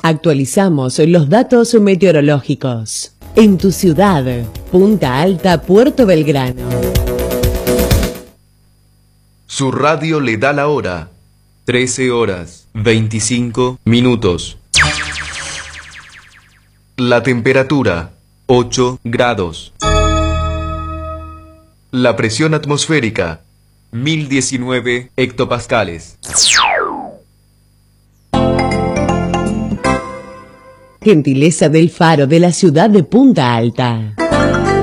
Actualizamos los datos meteorológicos. En tu ciudad, Punta Alta, Puerto Belgrano. Su radio le da la hora. 13 horas, 25 minutos. La temperatura, 8 grados. La presión atmosférica, 1019 hectopascales. Gentileza del Faro de la ciudad de Punta Alta.